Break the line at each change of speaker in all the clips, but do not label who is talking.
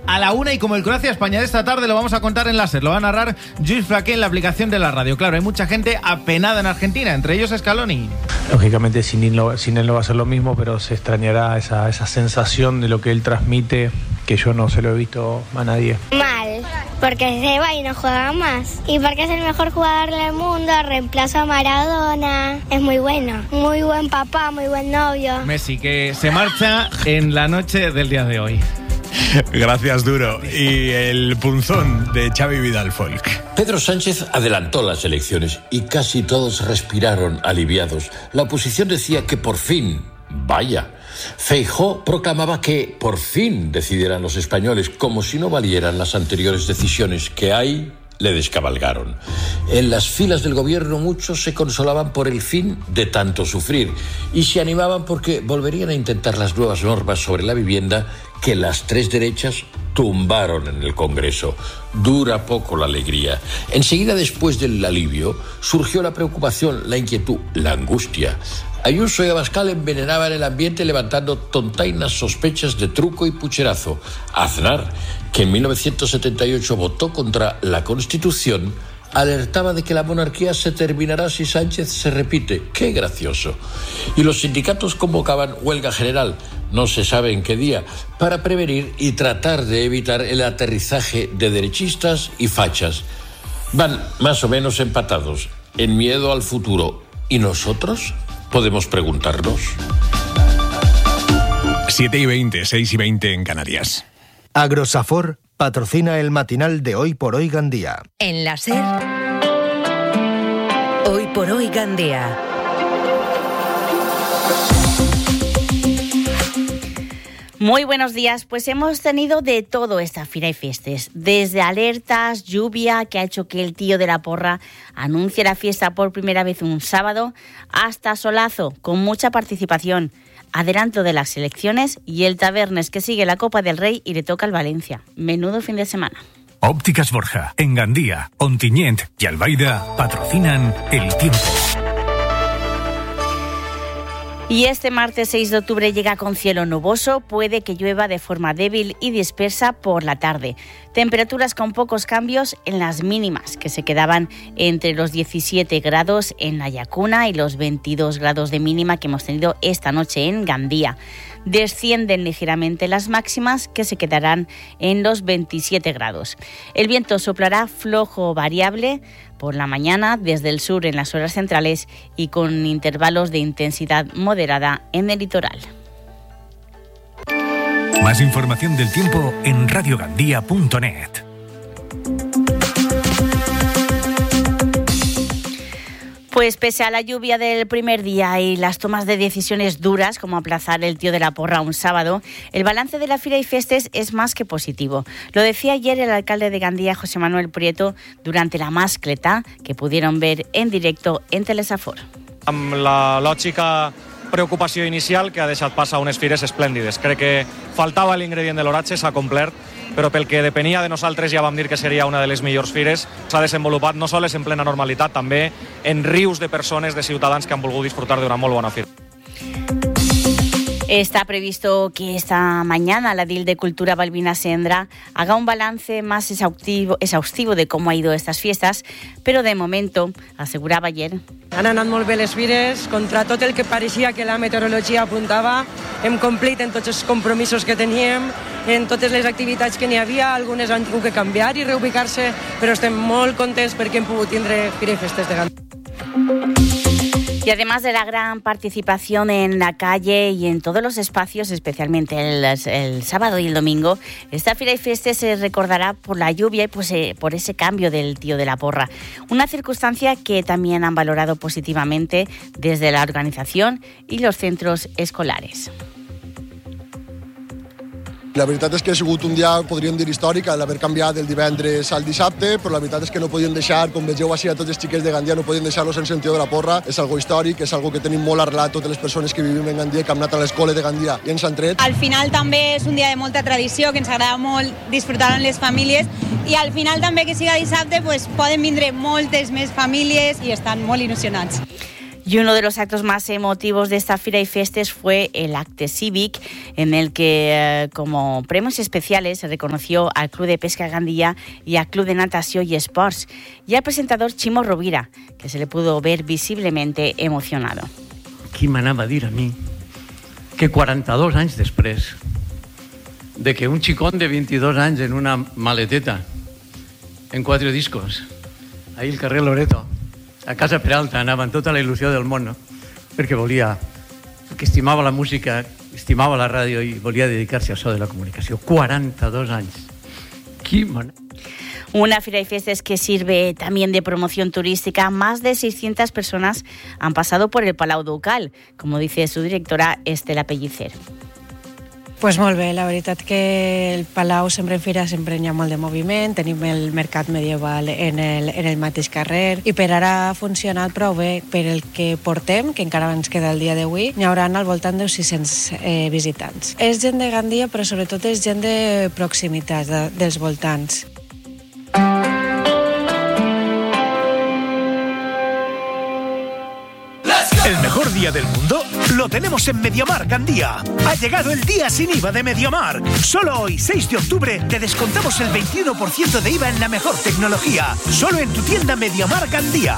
a la 1, y como el Croacia-España de esta tarde lo vamos a contar en láser. Lo va a narrar Lluís Flaqué en la aplicación de la radio. Claro, hay mucha gente apenada en Argentina, entre ellos Scaloni.
Lógicamente sin él no va a ser lo mismo, pero se extrañará esa sensación de lo que él transmite, que yo no se lo he visto a nadie.
Mal, porque se va y no juega más. Y porque es el mejor jugador del mundo, reemplaza a Maradona. Es muy bueno, muy buen papá, muy buen novio.
Messi, que se marcha en la noche del día de hoy.
Gracias, Duro. Y el punzón de Xavi Vidal Folk.
Pedro Sánchez adelantó las elecciones y casi todos respiraron aliviados. La oposición decía que por fin, vaya. Feijóo proclamaba que por fin decidieran los españoles, como si no valieran las anteriores decisiones que hay. Le descabalgaron. En las filas del gobierno muchos se consolaban por el fin de tanto sufrir y se animaban porque volverían a intentar las nuevas normas sobre la vivienda que las tres derechas tumbaron en el Congreso. Dura poco la alegría. Enseguida, después del alivio, surgió la preocupación, la inquietud, la angustia. Ayuso y Abascal envenenaban el ambiente levantando tontainas sospechas de truco y pucherazo. Aznar, que en 1978 votó contra la Constitución, alertaba de que la monarquía se terminará si Sánchez se repite. ¡Qué gracioso! Y los sindicatos convocaban huelga general, no se sabe en qué día, para prevenir y tratar de evitar el aterrizaje de derechistas y fachas. Van más o menos empatados en miedo al futuro. ¿Y nosotros? Podemos preguntarnos.
7:20, 6:20 en Canarias.
Agrosafor patrocina el matinal de Hoy por Hoy Gandía.
En la SER, Hoy por Hoy Gandía.
Muy buenos días, pues hemos tenido de todo esta Fira y Fiestes, desde alertas, lluvia que ha hecho que el tío de la porra anuncie la fiesta por primera vez un sábado, hasta solazo con mucha participación, adelanto de las elecciones y el Tabernes que sigue la Copa del Rey y le toca al Valencia. Menudo fin de semana.
Ópticas Borja, en Gandía, Ontinyent y Albaida patrocinan el tiempo.
Y este martes 6 de octubre llega con cielo nuboso, puede que llueva de forma débil y dispersa por la tarde. Temperaturas con pocos cambios en las mínimas, que se quedaban entre los 17 grados en la Llacuna y los 22 grados de mínima que hemos tenido esta noche en Gandía. Descienden ligeramente las máximas, que se quedarán en los 27 grados. El viento soplará flojo o variable por la mañana desde el sur en las horas centrales y con intervalos de intensidad moderada en el litoral.
Más información del tiempo en radiogandía.net.
Pues pese a la lluvia del primer día y las tomas de decisiones duras, como aplazar el tío de la porra un sábado, el balance de la Fira y Fiestes es más que positivo. Lo decía ayer el alcalde de Gandía, José Manuel Prieto, durante la mascleta que pudieron ver en directo en Telesafor.
Amb la lògica preocupació inicial que ha deixat pas a unes fires esplèndides. Crec que faltava l'ingredient de l'oratge, s'ha complert, però pel que depenia de nosaltres ja vam dir que seria una de les millors fires. S'ha desenvolupat no sols en plena normalitat, també en rius de persones, de ciutadans que han volgut disfrutar d'una molt bona fira.
Está previsto que esta mañana la DIL de Cultura Balbina Sendra haga un balance más exhaustivo de cómo ha ido estas fiestas, pero de momento, aseguraba ayer,
han anat molt bé les fires, contra tot el que pareixia que la meteorologia apuntava, hem complit en tots els compromisos que teníem, en totes les activitats que n'hi havia, algunes han tingut que canviar i reubicar-se, però estem molt contents perquè hem pogut tindre Fira i Festes de Gandía.
Y además de la gran participación en la calle y en todos los espacios, especialmente el sábado y el domingo, esta Fira y Fiestes se recordará por la lluvia y pues, por ese cambio del tío de la porra. Una circunstancia que también han valorado positivamente desde la organización y los centros escolares.
La veritat és que ha sigut un dia, podríem dir, històric, l'haver canviat del divendres al dissabte, però la veritat és que no podien deixar, com vegeu així a tots els xiquets de Gandia, no podien deixar-los en sentit de la porra. És algo històric, és algo que tenim molt arrelat totes les persones que vivim en Gandia, que hem anat a l'escola de Gandia i ens han tret.
Al final també és un dia de molta tradició, que ens agrada molt disfrutar amb les famílies, i al final també que siga dissabte pues, poden vindre moltes més famílies i estan molt il·lusionats.
Y uno de los actos más emotivos de esta Fira y Festes fue el Acte Cívic, en el que como premios especiales se reconoció al Club de Pesca Gandía y al Club de Natación y Sports, y al presentador Chimo Rovira, que se le pudo ver visiblemente emocionado.
Qui m'anava a dir a mi que 42 anys després de que un xicón de 22 anys en una maleteta, en 4 discos, ahí al carrer Loreto, a Casa Peralta, anava amb tota la il·lusió del món, no? Perquè estimava la música, estimava la ràdio i volia dedicar-se a això de la comunicació. 42 anys.
Una Fira y Festes que sirve también de promoción turística. Más de 600 personas han pasado por el Palau Ducal, como dice su directora Estela Pellicer.
Pues molt bé, la veritat que el Palau sempre en fira sempre hi ha molt de moviment, tenim el mercat medieval en el mateix carrer i per ara ha funcionat prou bé. Per el que portem, que encara ens queda el dia d'avui, n'hi haurà al voltant de 600 visitants. És gent de Gandia, però sobretot és gent de proximitat, dels voltants.
El mejor día del mundo lo tenemos en MediaMarkt Gandía. Ha llegado el día sin IVA de MediaMarkt. Solo hoy, 6 de octubre, te descontamos el 21% de IVA en la mejor tecnología. Solo en tu tienda MediaMarkt Gandía.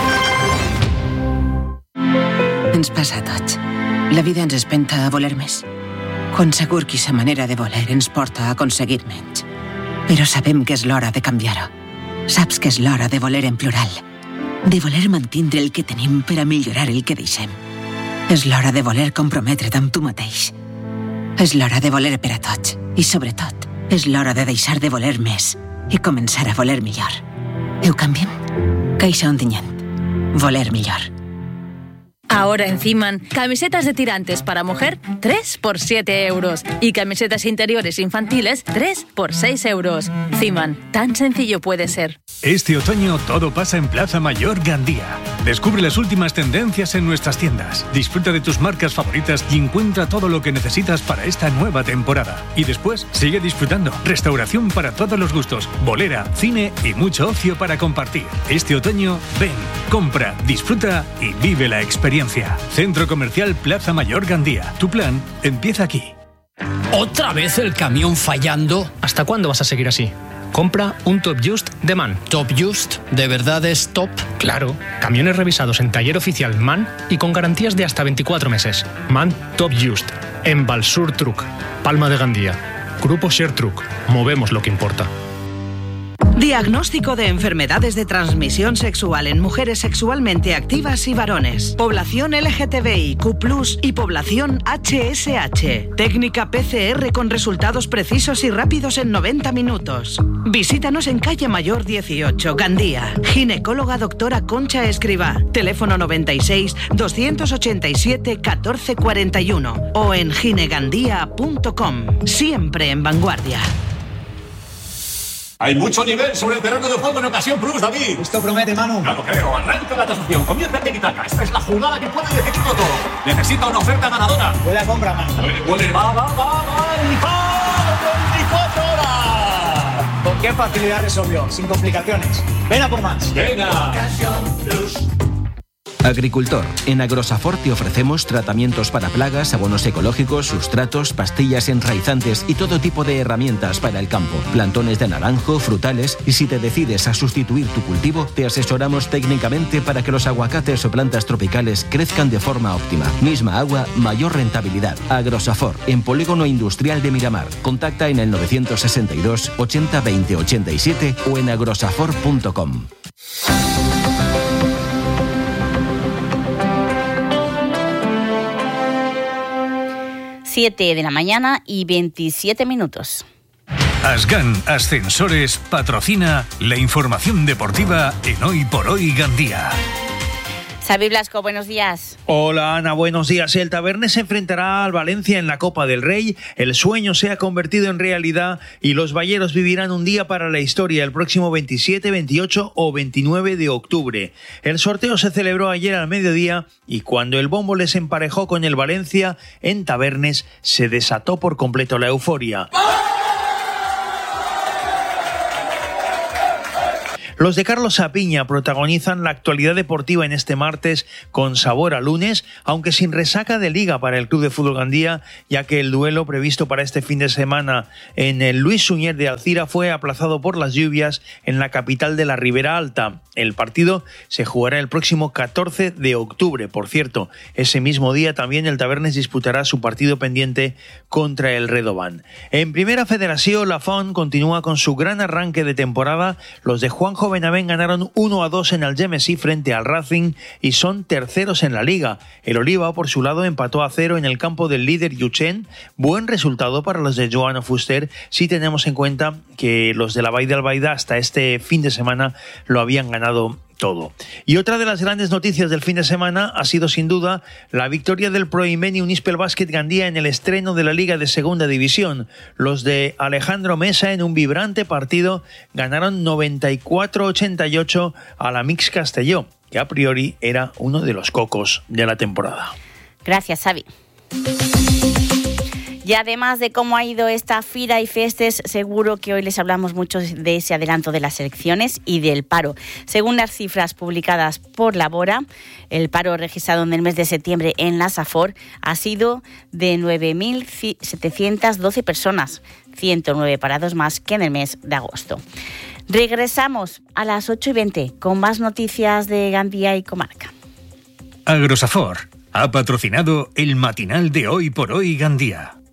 Ens passa a tots. La vida ens espenta a voler més. Quan segur que sa manera de voler ens porta a aconseguir menys. Però sabem que és l'hora de canviar-ho. Saps que és l'hora de voler en plural. De voler mantindre el que tenim per a millorar el que deixem. És l'hora de voler comprometre't amb tu mateix. És l'hora de voler per a tots. I, sobretot, és l'hora de deixar de voler més i començar a voler millor. Ho canviem? Caixa Ontinyent. Voler millor.
Ahora en Ziman, camisetas de tirantes para mujer, 3 por 7 euros. Y camisetas interiores infantiles, 3 por 6 euros. Ziman, tan sencillo puede ser.
Este otoño todo pasa en Plaza Mayor Gandía. Descubre las últimas tendencias en nuestras tiendas. Disfruta de tus marcas favoritas y encuentra todo lo que necesitas para esta nueva temporada. Y después, sigue disfrutando. Restauración para todos los gustos, bolera, cine y mucho ocio para compartir. Este otoño, ven, compra, disfruta y vive la experiencia. Centro Comercial Plaza Mayor Gandía. Tu plan empieza aquí.
¿Otra vez el camión fallando? ¿Hasta cuándo vas a seguir así? Compra un Top Just de MAN. ¿Top Just? ¿De verdad es top? Claro. Camiones revisados en taller oficial MAN y con garantías de hasta 24 meses. MAN Top Just. En Balsur Truck. Palma de Gandía. Grupo Share Truck. Movemos lo que importa.
Diagnóstico de enfermedades de transmisión sexual en mujeres sexualmente activas y varones. Población LGTBIQ+, y población HSH. Técnica PCR con resultados precisos y rápidos en 90 minutos. Visítanos en Calle Mayor 18, Gandía. Ginecóloga doctora Concha Escribá. Teléfono 96 287 1441 o en ginegandía.com. Siempre en vanguardia.
Hay mucho nivel sobre el terreno de juego en Ocasión Plus, David.
Esto promete, Manu.
Ya lo creo. Arranca la tasación. Comienza Tiki-Taka. Esta es la jugada que puede decidirlo todo. Necesita una oferta ganadora.
Buena compra, Manu.
Va. 24 horas.
¿Con qué facilidad resolvió? Sin complicaciones. Ven a por más.
Venga.
Ocasión Plus.
Agricultor. En Agrosafor te ofrecemos tratamientos para plagas, abonos ecológicos, sustratos, pastillas enraizantes y todo tipo de herramientas para el campo. Plantones de naranjo, frutales, y si te decides a sustituir tu cultivo, te asesoramos técnicamente para que los aguacates o plantas tropicales crezcan de forma óptima. Misma agua, mayor rentabilidad. Agrosafor, en Polígono Industrial de Miramar. Contacta en el 962 80 20 87 o en agrosafor.com.
7 de la mañana y 27 minutos.
Asgan Ascensores patrocina la información deportiva en Hoy por Hoy Gandía.
Xavi Blasco, buenos días.
Hola Ana, buenos días. El Tabernes se enfrentará al Valencia en la Copa del Rey. El sueño se ha convertido en realidad y los valleros vivirán un día para la historia el próximo 27, 28 o 29 de octubre. El sorteo se celebró ayer al mediodía y cuando el bombo les emparejó con el Valencia en Tabernes se desató por completo la euforia. Los de Carlos Sapiña protagonizan la actualidad deportiva en este martes con sabor a lunes, aunque sin resaca de liga para el Club de Fútbol Gandía, ya que el duelo previsto para este fin de semana en el Luis Suñer de Alcira fue aplazado por las lluvias en la capital de la Ribera Alta. El partido se jugará el próximo 14 de octubre. Por cierto, ese mismo día también el Tabernes disputará su partido pendiente contra el Redován. En Primera Federación, la FON continúa con su gran arranque de temporada. Los de Juanjo Benavent ganaron 1-2 en Algemesí frente al Racing y son terceros en la liga. El Oliva, por su lado, empató a 0 en el campo del líder Llutxent. Buen resultado para los de Joan Fuster, si tenemos en cuenta que los de la Vall d'Albaida hasta este fin de semana lo habían ganado todo. Y otra de las grandes noticias del fin de semana ha sido sin duda la victoria del Proimeni Unispel Básquet Gandía en el estreno de la Liga de Segunda División. Los de Alejandro Mesa, en un vibrante partido, ganaron 94-88 a la Mix Castelló, que a priori era uno de los cocos de la temporada.
Gracias, Xavi. Y además de cómo ha ido esta Fira y Festes, seguro que hoy les hablamos mucho de ese adelanto de las elecciones y del paro. Según las cifras publicadas por Labora, el paro registrado en el mes de septiembre en la Safor ha sido de 9.712 personas, 109 parados más que en el mes de agosto. Regresamos a las 8:20 con más noticias de Gandía y comarca.
Agrosafor ha patrocinado el matinal de Hoy por Hoy Gandía.